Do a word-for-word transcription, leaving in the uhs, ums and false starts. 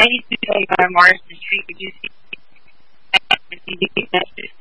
used to go by Morrison Street. Would you see that?